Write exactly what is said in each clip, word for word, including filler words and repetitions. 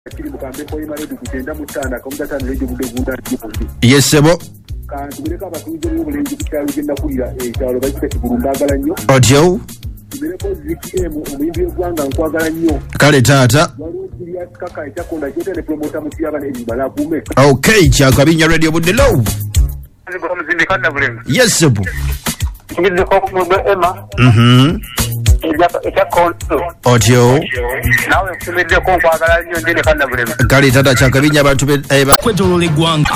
Yes, sebo. Audio. Kale tata. Okay, Chakabinya Radio Budelo. Yes, sebo. Mhm. Audio. Nawe tumedde ko kwagala nnyo ndine kana bulema. Kale tata Chakabinya bantu be kwetolole gwanga.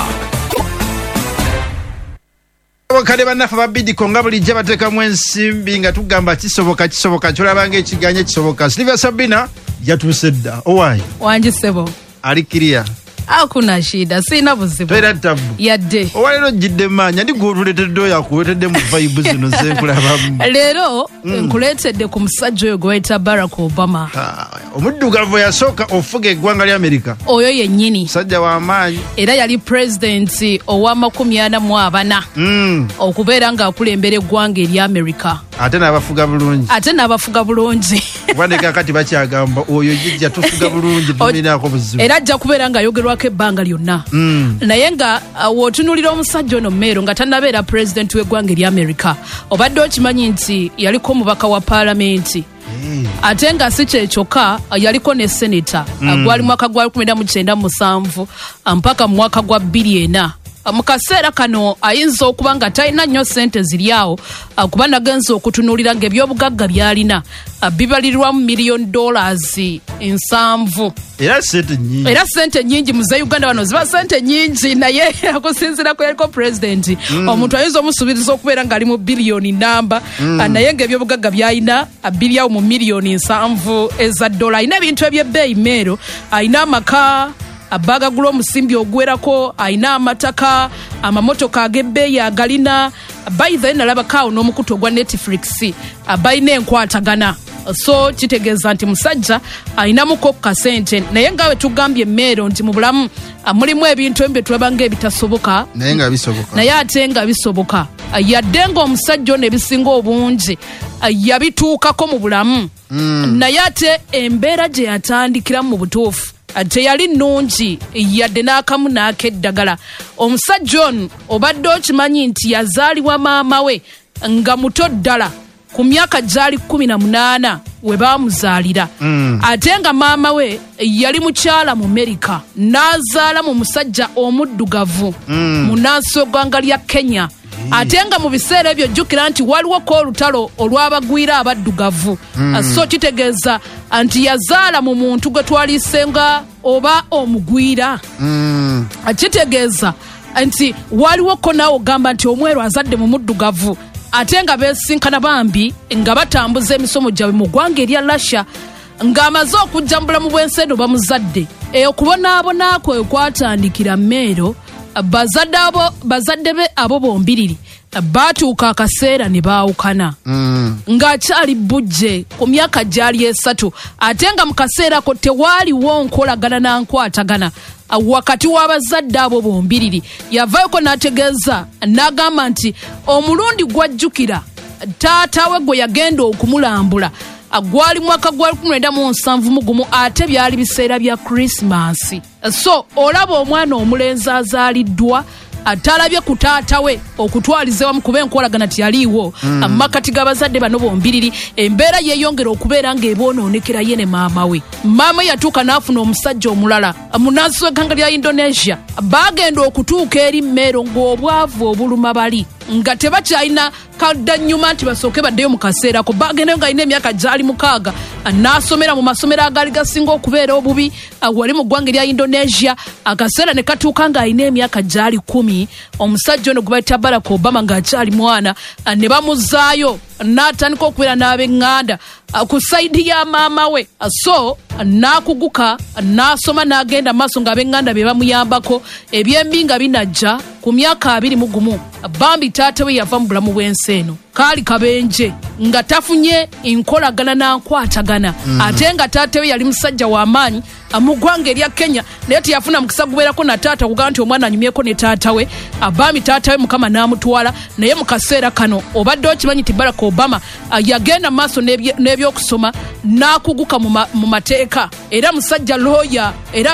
Wakade banafa babidi konga buli jaba teka mwensimbi nga tugamba kisoboka kisoboka tulabanga ekiganye kisoboka. Silvia Sabina yatusedda. Owai. Wanje sebo. Alikiria. Hakuna shida, sina buzibu. Pera tabu. Yadde. Owalero jidde manya ndi gutuletedde ya kuwetedde mu vibe zino zenkulaba. Lero nkuletedde ku musajja oyo gweta Barack Obama. Omuddugavu yasooka ofuga eggwanga lya America. Oyo yennyini. Sajja wa maanyi. Era yali president owa makumi ana mu abana. Mm. Okubeera nga akulembera eggwanga erya America. Ate n'abafuga bulungi. Ate n'abafuga bulungi. Wande kakati bakyagamba oyo jijja tufuga bulungi tuminaako buzibu. Era ajja kubeera nga ayogerwako ebbanga lyonna. Mm. Naye nga w'otunuulira omusajja ono Meero nga tannabeera president w'eggwanga erya America, obadde okimanyi nti yaliko omubaka wa paalamenti. Hey. Ate nga si kye kyokka yaliko ne seneta mm. gwali mwaka gwa kumi na mukyenda musanvu mpaka mu mwaka gwa bbiri ena. Mu kaseera kano ayinza okuba nga talina nnyo ssente ziri awo kuba nagenza okutunuulira ng'ebyobugagga by'alina bibalirwa mu miliyoni dollars nsanvu. Era ssente nnyingi. Era ssente nnyingi mu za Uganda wano ziba ssente nnyingi, naye akusinziira ku yaliko president mm. omuntu ayinza omusubiriza okubeera ng'ali mu biliyoni namba mm. naye ng'ebyobugagga by'alina biri awo mu miliyoni nsanvu eza dola. Ayina ebintu eby'ebbeeyi Meero, ayina amaka abaga gulo musimbi ogwerako, ayina amataka, amamotoka ag'ebbeeyi agalina. By the way nalaba kawo n'omukutu ogwa Netflix abayina enkwatagana. So kitegeeza nti musajja ayinamuko kasente, naye nga we tugambye Meero nti mu bulamu mulimu ebintu ebyo tulaba ng'ebitasoboka naye nga bisoboka, naye ate nga bisoboka. Yadde ng'omusajja ono ebisinga obungi yabituukako mu bulamu mm. naye ate embeera gye yatandikira mu butuufu teyali nnungi yadde n'akamu n'akeddagala. Omusajja ono obadde okimanyi nti yazaalibwa maama we nga muto ddala ku myaka gyali kumi na munaana we baamuzaalira mm. ate nga maama we yali mukyala mu America n'azaala mu musajja omuddugavu mm. mu nsi y'eggwanga lya Kenya. Ate nga mu biseera ebyo jjukira nti waliwo ko olutalo olw'abagwira abaddugavu mm. so kitegeeza nti yazaala mu muntu gwe twalisenga oba omugwira mm. kitegeeza nti waliwo ko naawe ogamba nti omweru azadde mu muddugavu ate nga beesinkana bambi nga batambuza emisomo gyabwe mu ggwanga erya Russia ng'amaze okujja mu bulamu bw'ensi eno bamuzadde. Eyo kubonaabona kwe kwatandikira Meero. Bazadde abo bazadde be abo bombiriri baatuuka akaseera ne baawukana mm. ng'akyali bujje ku myaka gyali esatu, ate nga mu kaseera ko tewaaliwo nkolagana na nkwatagana wakati w'abazadde abo bombiriri. Yavaayoko n'ategeeza n'agamba nti omulundi gwajjukira taata we gwe yagenda okumulambula gwali mwaka gwa kumi na musanvu mu gumu, ate byali biseera bya Christmas. So olaba omwana omulenzi azaaliddwa atalabye ku taata we okutwaliza wamu kuba enkolagana tiyaliiwo mm. amakati g'abazadde bano bombiriri. Embeera yeeyongera okubeera ng'eboonoonekera ye ne maama we. Maama we yatuuka n'afuna omusajja omulala mu nsi y'eggwanga lya Indonesia. Baagenda okutuuka eri Meero ng'obwavu obuluma bali nga tebakyalina kadda nnyuma nti basooke baddeyo mu kaseera ko. Bagendayo ng'alina emyaka gyali mukaaga n'asomera mu masomero agaali gasinga okubeera obubi wali mu ggwanga erya Indonesia. Akaseera ne katuuka ng'alina emyaka gyali kumi. Omusajja ono gwe bayita Barack Obama ng'akyali mwana ne bamuzaayo n'atandika okubeera n'ab'eŋŋanda ku sayidi ya maama we. So n'akuguka n'asoma n'agenda maaso ng'ab'eŋŋanda be bamuyambako. Ebyembi nga binajja ku myaka abiri mu gumu bambi taata we yava mu bulamu bw'ensi eno. Kaali kabenje nga tafunye enkolagana na nkwatagana mm. ate nga taata we yali musajja wa maanyi mu ggwanga erya Kenya, naye teyafuna mukisa gubeerako na taata kugamba nti omwana anyumyeko ne taata we. Abaami taata we Mukama n'amutwala, naye mu kaseera kano obadde okimanyi nti Barack Obama yagenda mu maaso n'ebyokusoma n'akuguka mu mateeka, era musajja lawyer era